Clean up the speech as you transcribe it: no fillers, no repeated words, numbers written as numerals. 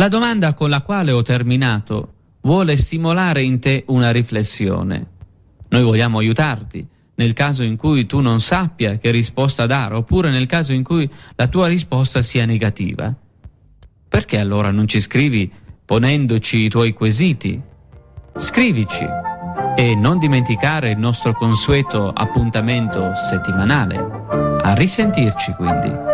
La domanda con la quale ho terminato vuole stimolare in te una riflessione. Noi vogliamo aiutarti nel caso in cui tu non sappia che risposta dare, oppure nel caso in cui la tua risposta sia negativa. Perché allora non ci scrivi ponendoci i tuoi quesiti? Scrivici e non dimenticare il nostro consueto appuntamento settimanale. A risentirci quindi.